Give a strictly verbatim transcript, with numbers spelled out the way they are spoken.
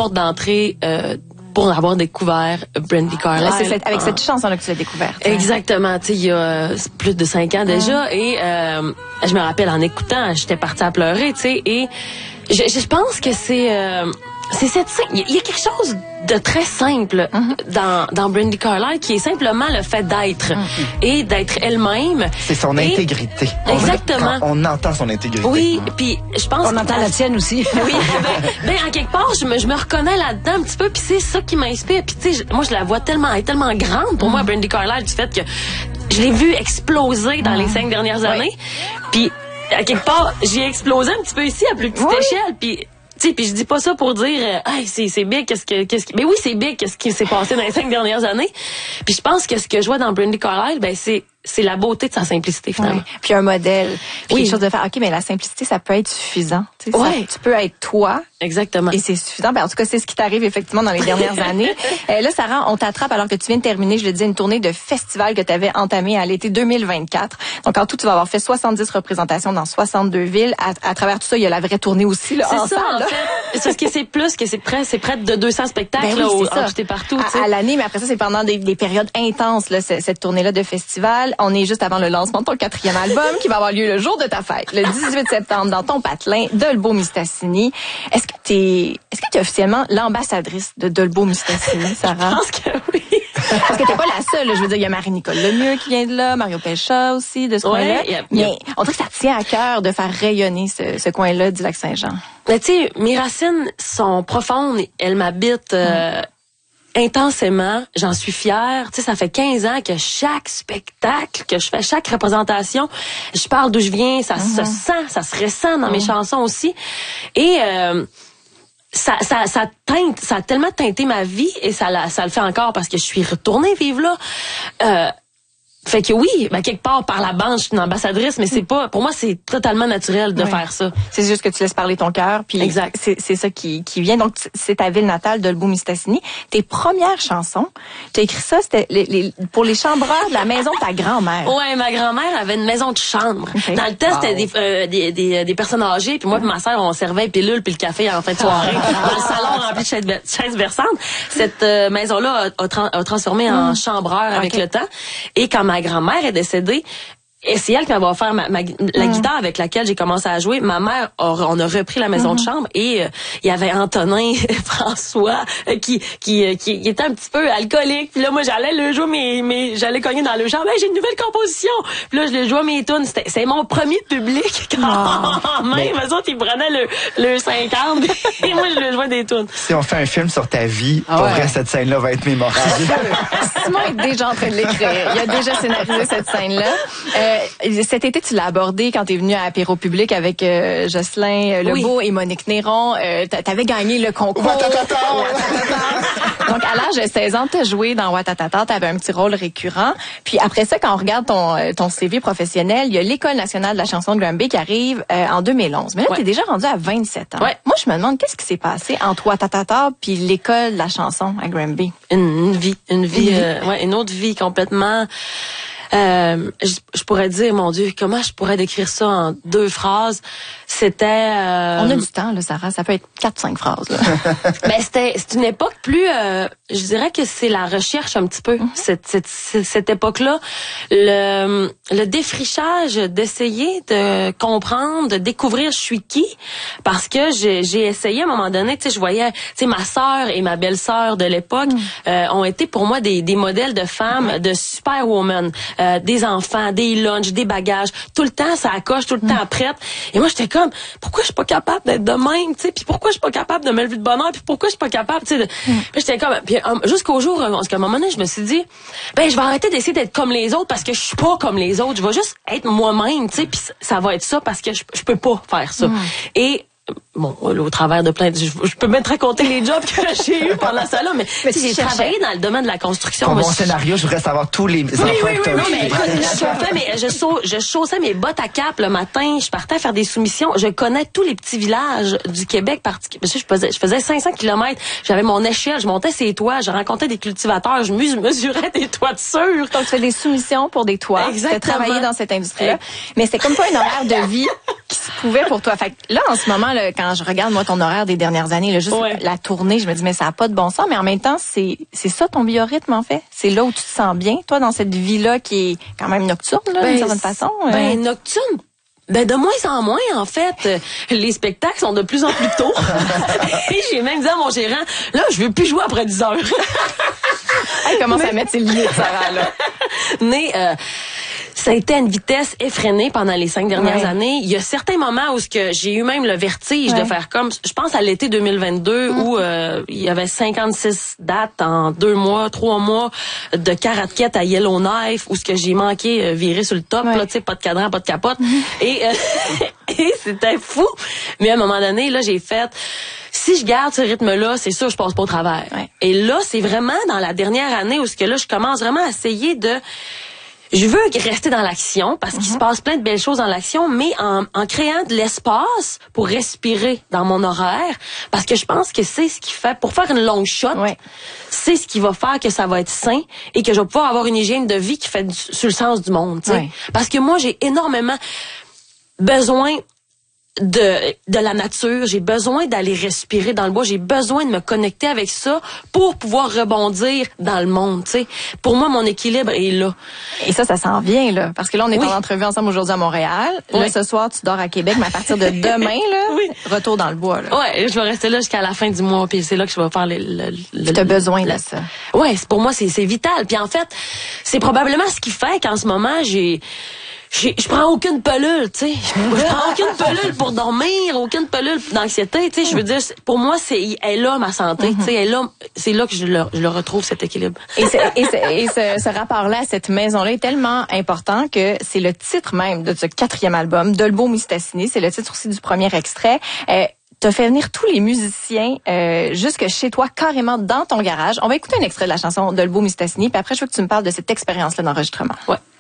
porte d'entrée euh, pour avoir découvert Brandi Carlile. C'est cette, avec cette chanson-là que tu l'as découverte. Hein? Exactement. Tu sais, il y a plus de cinq ans déjà. Mm. Et euh, je me rappelle, en écoutant, j'étais partie à pleurer, tu sais. Et je, je pense que c'est... Euh, c'est cette il y a quelque chose de très simple mm-hmm. dans dans Brandi Carlile qui est simplement le fait d'être mm-hmm. et d'être elle-même. C'est son et intégrité. Exactement. On, on entend son intégrité. Oui, puis je pense on entend la tienne aussi. Oui, ben, ben en quelque part je me je me reconnais là-dedans un petit peu puis c'est ça qui m'inspire puis tu sais moi je la vois tellement elle est tellement grande pour mm-hmm. moi Brandi Carlile du fait que je l'ai vue exploser dans mm-hmm. les cinq dernières années. Puis à quelque part j'y ai explosé un petit peu ici à plus petite oui. échelle puis tu sais, puis je dis pas ça pour dire euh, hey, c'est c'est big qu'est-ce que qu'est-ce qui mais oui, c'est big qu'est-ce qui s'est passé dans les cinq dernières années. Puis je pense que ce que je vois dans Brandi Carlile, ben c'est c'est la beauté de sa simplicité finalement. Oui. Puis un modèle, puis oui. quelque chose de faire. OK, mais la simplicité ça peut être suffisant, tu sais, ouais. tu peux être toi. Exactement. Et c'est suffisant. Ben, en tout cas, c'est ce qui t'arrive effectivement dans les dernières années. Euh, là, Sarah, on t'attrape alors que tu viens de terminer, je le disais, une tournée de festival que tu avais entamée à l'été deux mille vingt-quatre. Donc, en tout, tu vas avoir fait soixante-dix représentations dans soixante-deux villes. À, à travers tout ça, il y a la vraie tournée aussi, là, c'est en ça, salle, en là. fait. C'est parce que c'est plus, que c'est près, c'est près de deux cents spectacles, ben oui, là, au, ça. Au, partout, à, à l'année, mais après ça, c'est pendant des, des périodes intenses, là, cette, cette tournée-là de festival. On est juste avant le lancement de ton quatrième album qui va avoir lieu le jour de ta fête, le dix-huit septembre, dans ton patelin, Dolbeau-Mistassini. Est-ce que t'es, est-ce que tu es officiellement l'ambassadrice de Dolbeau-Mistassini, Sarah? Je pense que oui. Parce que t'es pas la seule, là. Je veux dire, il y a Marie-Nicole Lemieux qui vient de là, Mario Pelcha aussi, de ce ouais, coin-là. Y a, mais y a... on dirait que ça tient à cœur de faire rayonner ce, ce coin-là du Lac-Saint-Jean. Mais tu sais, mes racines sont profondes. Elles m'habitent euh, mmh. intensément. J'en suis fière. Tu sais, ça fait quinze ans que chaque spectacle que je fais, chaque représentation, je parle d'où je viens. Ça mmh. se sent, ça se ressent dans mmh. mes chansons aussi. Et... Euh, Ça, ça, ça teinte, ça a tellement teinté ma vie et ça, la, ça le fait encore parce que je suis retournée vivre là. Euh, fait que oui, ben quelque part par la bande, je suis une ambassadrice, mais c'est pas, pour moi, c'est totalement naturel de oui. faire ça. C'est juste que tu laisses parler ton cœur, puis exact. C'est, c'est ça qui, qui vient. Donc c'est ta ville natale, Dolbeau-Mistassini. Tes premières chansons, tu as écrit ça, c'était les, les, pour les chambreurs de la maison de ta grand-mère. Ouais, ma grand-mère avait une maison de chambre. Okay. Dans le temps, wow. c'était des, euh, des, des, des personnes âgées, puis moi et ma sœur, on servait pilule puis le café en fin de soirée dans le salon rempli de chaises, chaises versantes. Cette euh, maison-là a, a, tra- a transformé mm. en chambreur avec okay. le temps. Et quand ma grand-mère est décédée, et c'est elle qui va faire ma, ma, la guitare avec laquelle j'ai commencé à jouer. Ma mère, a, on a repris la maison mm-hmm. de chambre et euh, il y avait Antonin François euh, qui, qui, qui qui était un petit peu alcoolique. Puis là, moi, j'allais le jouer, mes, mes, j'allais cogner dans le chambre. Hey, j'ai une nouvelle composition. Puis là, je le jouais mes tunes. C'était, c'est mon premier public quand oh. même. Mais... eux autres, ils prenaient le, le cinquante et moi, je le jouais des tunes. Si on fait un film sur ta vie, ah pour ouais. vrai, cette scène-là va être mémorable. Simon est déjà en train de l'écrire. Il a déjà scénarisé cette scène-là. Euh, Cet été, tu l'as abordé quand tu es venu à Apéro Public avec euh, Jocelyn Lebeau oui. et Monique Néron. Euh, t'avais gagné le concours. Watatata! Donc, à l'âge de seize ans, tu as joué dans Watatata. Tu avais un petit rôle récurrent. Puis après ça, quand on regarde ton, ton C V professionnel, il y a l'École nationale de la chanson de Granby qui arrive euh, en deux mille onze. Mais là, ouais. tu es déjà rendu à vingt-sept ans. Ouais. Moi, je me demande, qu'est-ce qui s'est passé entre Watatata puis l'École de la chanson à Granby? Une, une vie. Une vie, une, euh, ouais, une autre vie complètement... Euh, je, je pourrais dire, mon Dieu, comment je pourrais décrire ça en deux phrases? C'était... Euh... On a du temps, là, Sarah. Ça peut être quatre, cinq phrases. Là. Ben, c'était, c'est une époque plus... Euh, je dirais que c'est la recherche un petit peu, mm-hmm. cette, cette, cette époque-là. Le, le défrichage d'essayer de comprendre, de découvrir je suis qui. Parce que j'ai, j'ai essayé à un moment donné, tu sais, je voyais... Tu sais, ma sœur et ma belle-sœur de l'époque mm. euh, ont été pour moi des, des modèles de femmes, mm-hmm. de superwoman. Euh, des enfants, des lunchs, des bagages, tout le temps ça accroche, tout le mm. temps prête. Et moi j'étais comme pourquoi je suis pas capable d'être de même, tu sais, puis pourquoi je suis pas capable de me lever de bonne heure, puis pourquoi je suis pas capable, tu sais. De... Mm. Puis j'étais comme puis um, jusqu'au jour parce qu'à un moment donné, je me suis dit ben je vais arrêter d'essayer d'être comme les autres parce que je suis pas comme les autres, je vais juste être moi-même, tu sais, puis ça va être ça parce que je, je peux pas faire ça. Mm. Et bon, au travers de plein de... Je, je peux même te raconter les jobs que j'ai eus pendant ça là, mais, mais j'ai travaillé dans le domaine de la construction. Pour mon scénario, je voudrais savoir tous les oui, emplois oui, oui, que tu as oui, mais, je, chauffais, mais je, sau, je chaussais mes bottes à cap le matin, je partais à faire des soumissions. Je connais tous les petits villages du Québec. Parce que je faisais, je faisais cinq cents kilomètres, j'avais mon échelle, je montais ces toits, je rencontrais des cultivateurs, je mesurais des toitures. Donc, tu fais des soumissions pour des toits. Exactement. Tu as travaillé dans cette industrie-là. Mais c'est comme pas un horaire de vie qui se pouvait pour toi. Fait que là, en ce moment, là, quand je regarde moi ton horaire des dernières années, là, juste ouais. la tournée, je me dis mais ça a pas de bon sens, mais en même temps c'est c'est ça ton biorhythme en fait. C'est là où tu te sens bien, toi dans cette vie là qui est quand même nocturne là, ben, d'une certaine façon. Ben euh... nocturne. Ben de moins en moins en fait, euh, les spectacles sont de plus en plus tôt. Et j'ai même dit à mon gérant, là je veux plus jouer après dix heures. Elle commence mais... à mettre ses limites, Sarah là. Mais euh, ça a été à une vitesse effrénée pendant les cinq dernières ouais. années. Il y a certains moments où ce que j'ai eu même le vertige ouais. de faire comme, je pense à l'été deux mille vingt-deux mm. où euh, il y avait cinquante-six dates en deux mois, trois mois de Karatket à Yellowknife où ce que j'ai manqué euh, virer sur le top, ouais. là, tu sais, pas de cadran, pas de capote. Mm. Et, euh, et c'était fou. Mais à un moment donné, là, j'ai fait... Si je garde ce rythme-là, c'est sûr, je passe pas au travers. Ouais. Et là, c'est vraiment dans la dernière année où ce que là, je commence vraiment à essayer de... Je veux rester dans l'action parce qu'il mm-hmm. se passe plein de belles choses dans l'action, mais en, en créant de l'espace pour respirer dans mon horaire, parce que je pense que c'est ce qui fait, pour faire une longue shot, ouais. c'est ce qui va faire que ça va être sain et que je vais pouvoir avoir une hygiène de vie qui fait du, sur le sens du monde. Ouais. Parce que moi, j'ai énormément besoin de de la nature, j'ai besoin d'aller respirer dans le bois, j'ai besoin de me connecter avec ça pour pouvoir rebondir dans le monde, tu sais. Pour moi, mon équilibre est là. Et ça, ça s'en vient, là. Parce que là, on est oui. en entrevue ensemble aujourd'hui à Montréal. Oui. Là, ce soir, tu dors à Québec, mais à partir de demain, là, oui. retour dans le bois, là. Ouais, je vais rester là jusqu'à la fin du mois, puis c'est là que je vais faire le... le, le tu as besoin le, de ça. Ouais, pour moi, c'est, c'est vital. Puis en fait, c'est probablement ce qui fait qu'en ce moment, j'ai... Je prends aucune pelule, tu sais. Je prends aucune pelule pour dormir, aucune pelule d'anxiété, tu sais. Je veux dire, pour moi, c'est elle est là ma santé, mm-hmm. tu sais. Elle est là, c'est là que je le, je le retrouve cet équilibre. Et, c'est, et, c'est, et ce, ce rapport-là à cette maison-là est tellement important que c'est le titre même de ce quatrième album, Dolbeau Mistassini. C'est le titre aussi du premier extrait. Euh, T'as fait venir tous les musiciens euh, jusque chez toi, carrément dans ton garage. On va écouter un extrait de la chanson Dolbeau Mistassini, puis après je veux que tu me parles de cette expérience-là d'enregistrement. Ouais.